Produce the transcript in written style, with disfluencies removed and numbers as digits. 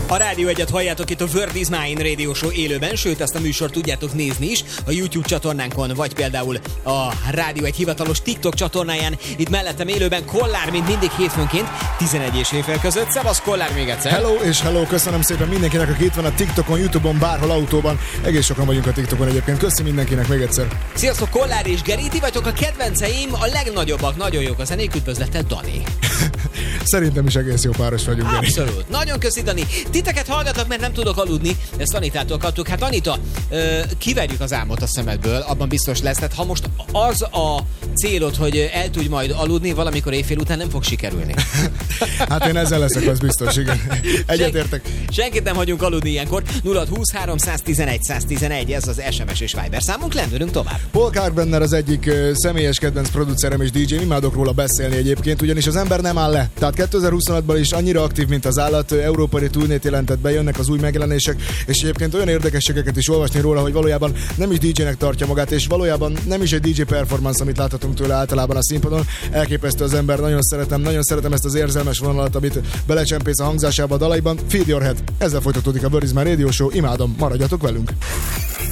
A Rádió Egyet halljátok itt a Word is Mine Radio Show élőben, sőt ezt a műsort tudjátok nézni is a YouTube csatornánkon, vagy például a Rádió Egy hivatalos TikTok csatornáján. Itt mellettem élőben Kollár, mint mindig hétfőnként 11 és fél között. Szevasz Kollár még egyszer! Hello és hello, köszönöm szépen mindenkinek, aki itt van a TikTokon, YouTube-on, bárhol autóban. Egész sokan vagyunk a TikTokon egyébként. Köszönöm mindenkinek még egyszer. Sziasztok, Kollár és Geri, ti vagytok a kedvenceim, a legnagyobbak, nagyon jók a zenék, üdvözlettel Dani. Szerintem is egész jó páros vagyunk, Geri. Abszolút. Nagyon köszi, Dani. Titeket hallgatlak, mert nem tudok aludni. Ezt Anitától kaptuk. Hát Anita, kiverjük az álmot a szemedből, abban biztos lesz. Tehát ha most az a célod, hogy el tudj majd aludni, valamikor éjfél után nem fog sikerülni. Hát én ezzel leszek, az biztos, igen. Egyetértek. Senkit nem hagyunk aludni ilyenkor. 0620 311 111, ez az SMS és Viber számunk, lendülünk tovább. Paul Kalkbrenner az egyik személyes kedvenc producerem és DJ, imádok róla beszélni egyébként, ugyanis az ember nem áll le. Tehát 2026-ban is annyira aktív, mint az állat, európai turnét jelentett be, jönnek az új megjelenések, és egyébként olyan érdekességeket is olvasni róla, hogy valójában nem is DJ-nek tartja magát, és valójában nem is egy DJ performance, amit láthatunk tőle általában a színpadon. Elképesztő az ember, nagyon szeretem ezt az érzelmes vonalat, amit belecsempész a hangzásába, a dalaiban. Feed Your Head. Ezzel folytatódik a Word is Mine Radio Show, imádom, maradjatok velünk!